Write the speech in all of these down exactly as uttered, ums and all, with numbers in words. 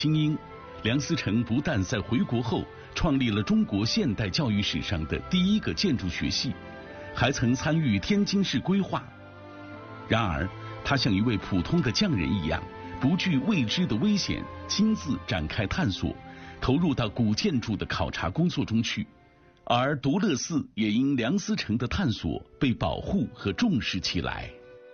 精英，梁思成不但在回国后创立了中国现代教育史上的第一个建筑学系，还曾参与天津市规划。然而，他像一位普通的匠人一样，不惧未知的危险，亲自展开探索，投入到古建筑的考察工作中去。而独乐寺也因梁思成的探索被保护和重视起来。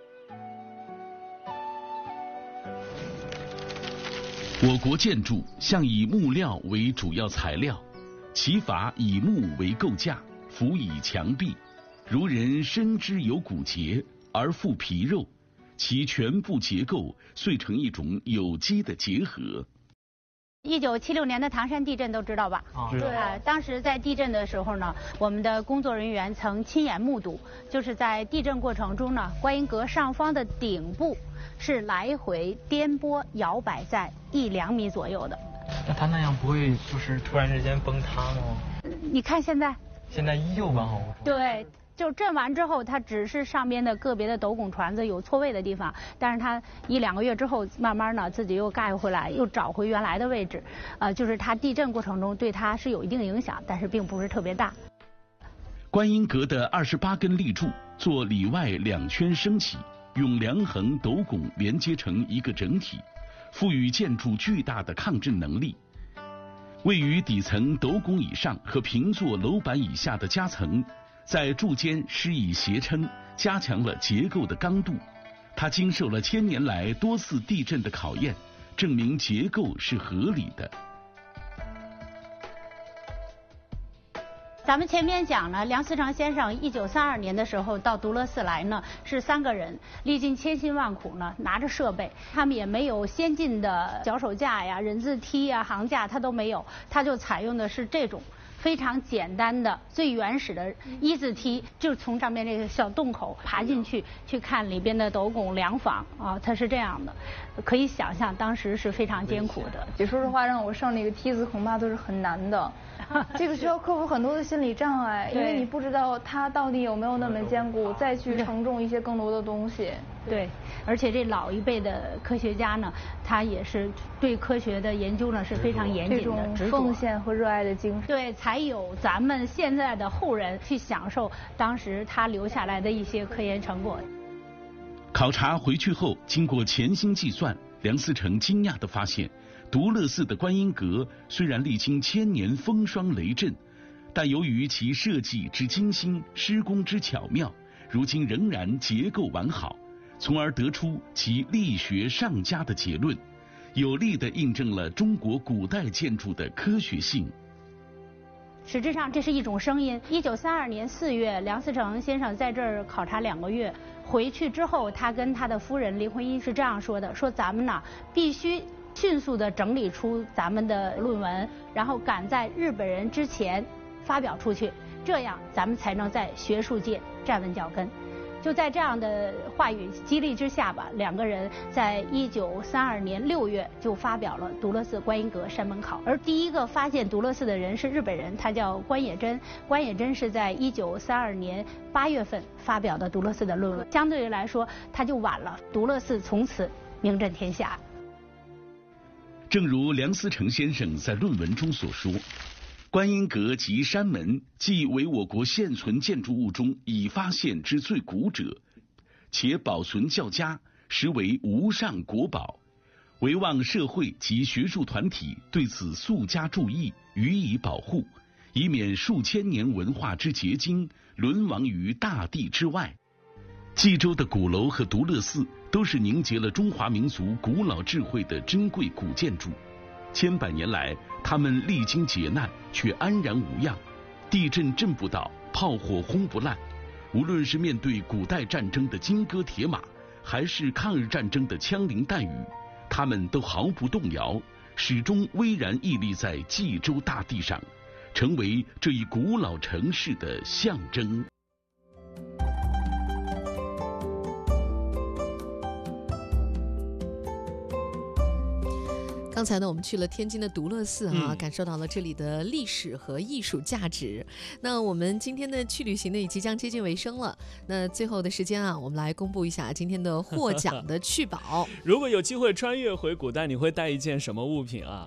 我国建筑向以木料为主要材料，其法以木为构架，辅以墙壁。如人深知有骨节而复皮肉，其全部结构遂成一种有机的结合。 一九七六年的唐山地震都知道吧？ 啊， 对啊，当时在地震的时候呢，我们的工作人员曾亲眼目睹，就是在地震过程中呢，观音阁上方的顶部是来回颠簸摇摆在一两米左右的。 那它那样不会就是突然之间崩塌吗？ 你看现在， 现在依旧完好无损。 对。就震完之后，它只是上边的个别的斗拱船子有错位的地方，但是它一两个月之后，慢慢呢自己又盖回来，又找回原来的位置。呃，就是它地震过程中对它是有一定影响，但是并不是特别大。 观音阁的二十八根立柱做里外两圈升起，用梁横斗拱连接成一个整体，赋予建筑巨大的抗震能力。位于底层斗拱以上和平座楼板以下的夹层，在柱间施以斜撑，加强了结构的刚度。它经受了千年来多次地震的考验，证明结构是合理的。 咱们前面讲了，梁思成先生一九三二年的时候到独乐寺来呢，是三个人，历尽千辛万苦呢，拿着设备，他们也没有先进的脚手架呀、人字梯呀、行架，他都没有，他就采用的是这种非常简单的、最原始的一字梯，就从上面这个小洞口爬进去，去看里边的斗拱梁房啊，它是这样的，可以想象当时是非常艰苦的。 也说实话，让我上那个梯子恐怕都是很难的，这个需要克服很多的心理障碍，因为你不知道它到底有没有那么坚固，再去承重一些更多的东西。 对，而且这老一辈的科学家呢，他也是对科学的研究呢是非常严谨的， 这种奉献和热爱的精神， 对，才有咱们现在的后人去享受当时他留下来的一些科研成果。 考察回去后，经过潜心计算，梁思成惊讶地发现，独乐寺的观音阁虽然历经千年风霜雷震，但由于其设计之精心、施工之巧妙，如今仍然结构完好，从而得出其力学上佳的结论，有力地印证了中国古代建筑的科学性。 实质上，这是一种声音。一九三二年四月，梁思成先生在这儿考察两个月，回去之后，他跟他的夫人林徽因是这样说的：说咱们呢必须迅速地整理出咱们的论文，然后赶在日本人之前发表出去，这样咱们才能在学术界站稳脚跟。就在这样的话语激励之下吧，两个人在一九三二年六月就发表了独乐寺观音阁山门考。而第一个发现独乐寺的人是日本人，他叫关野真。关野真是在一九三二年八月份发表的独乐寺的论文，相对于来说他就晚了。独乐寺从此名震天下。 正如梁思成先生在论文中所说，观音阁及山门既为我国现存建筑物中已发现之最古者，且保存较佳，实为无上国宝，唯望社会及学术团体对此速加注意，予以保护，以免数千年文化之结晶沦亡于大地之外。冀州的鼓楼和独乐寺都是凝结了中华民族古老智慧的珍贵古建筑，千百年来他们历经劫难却安然无恙，地震震不倒，炮火轰不烂。无论是面对古代战争的金戈铁马，还是抗日战争的枪林弹雨，他们都毫不动摇，始终巍然屹立在冀州大地上，成为这一古老城市的象征。 刚才呢，我们去了天津的独乐寺啊， 嗯、 感受到了这里的历史和艺术价值。那我们今天的去旅行呢，也即将接近尾声了。那最后的时间啊，我们来公布一下今天的获奖的趣宝。 如果有机会穿越回古代，你会带一件什么物品啊？